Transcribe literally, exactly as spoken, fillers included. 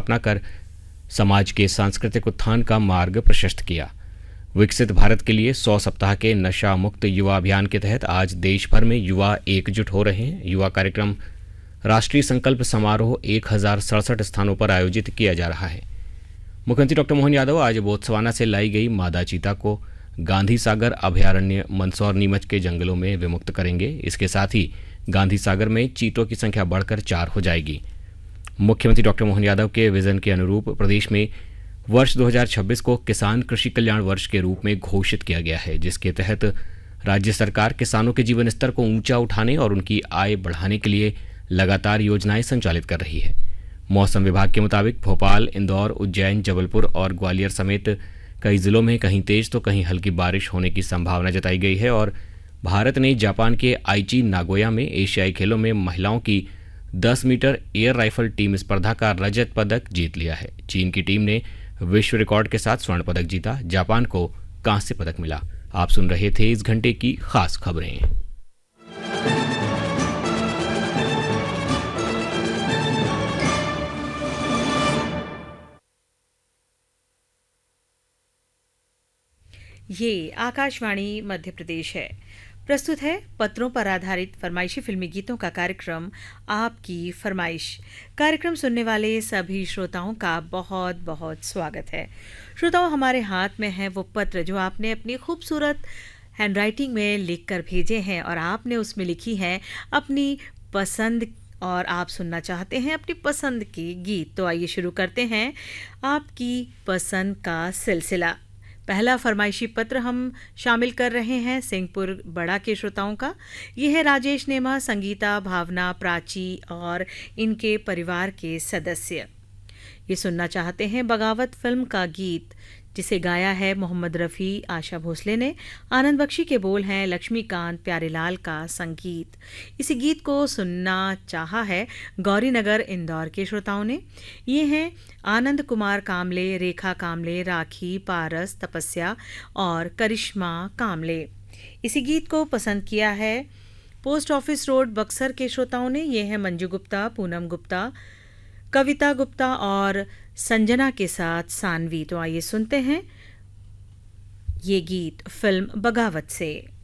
स्थापना कर समाज के सांस्कृतिक उत्थान का मार्ग प्रशस्त किया। विकसित भारत के लिए सौ सप्ताह के नशा मुक्त युवा अभियान के तहत आज देश भर में युवा एकजुट हो रहे हैं। युवा कार्यक्रम राष्ट्रीय संकल्प समारोह एक हजार सड़सठ स्थानों पर आयोजित किया जा रहा है। मुख्यमंत्री डॉक्टर मोहन यादव आज बोत्सवाना से लाई गई मादा चीता को गांधी सागर अभयारण्य मंदसौर नीमच के जंगलों में विमुक्त करेंगे। इसके साथ ही गांधी सागर में चीतों की संख्या बढ़कर चार हो जाएगी। मुख्यमंत्री डॉक्टर मोहन यादव के विजन के अनुरूप प्रदेश में वर्ष दो हज़ार छब्बीस को किसान कृषि कल्याण वर्ष के रूप में घोषित किया गया है, जिसके तहत राज्य सरकार किसानों के जीवन स्तर को ऊंचा उठाने और उनकी आय बढ़ाने के लिए लगातार योजनाएं संचालित कर रही है। मौसम विभाग के मुताबिक भोपाल, इंदौर, उज्जैन, जबलपुर और ग्वालियर समेत कई जिलों में कहीं तेज तो कहीं हल्की बारिश होने की संभावना जताई गई है। और भारत ने जापान के आईची नागोया में एशियाई खेलों में महिलाओं की दस मीटर एयर राइफल टीम स्पर्धा का रजत पदक जीत लिया है। चीन की टीम ने विश्व रिकॉर्ड के साथ स्वर्ण पदक जीता, जापान को कांस्य पदक मिला। आप सुन रहे थे इस घंटे की खास खबरें। ये आकाशवाणी मध्य प्रदेश है। प्रस्तुत है पत्रों पर आधारित फरमाइशी फिल्मी गीतों का कार्यक्रम आपकी फरमाइश। कार्यक्रम सुनने वाले सभी श्रोताओं का बहुत बहुत स्वागत है। श्रोताओं, हमारे हाथ में है वो पत्र जो आपने अपनी खूबसूरत हैंडराइटिंग में लिखकर भेजे हैं और आपने उसमें लिखी है अपनी पसंद और आप सुनना चाहते हैं अपनी पसंद के गीत। तो आइए शुरू करते हैं आपकी पसंद का सिलसिला। पहला फरमाइशी पत्र हम शामिल कर रहे हैं सिंहपुर बड़ा के श्रोताओं का। ये है राजेश नेमा, संगीता, भावना, प्राची और इनके परिवार के सदस्य। ये सुनना चाहते हैं बगावत फिल्म का गीत, जिसे गाया है मोहम्मद रफ़ी, आशा भोसले ने। आनंद बख्शी के बोल हैं, लक्ष्मीकांत प्यारेलाल का संगीत। इसी गीत को सुनना चाहा है गौरीनगर इंदौर के श्रोताओं ने। ये हैं आनंद कुमार कामले, रेखा कामले, राखी, पारस, तपस्या और करिश्मा कामले। इसी गीत को पसंद किया है पोस्ट ऑफिस रोड बक्सर के श्रोताओं ने। ये हैं मंजू गुप्ता, पूनम गुप्ता, कविता गुप्ता और संजना के साथ सानवी। तो आइए सुनते हैं ये गीत फिल्म बगावत से।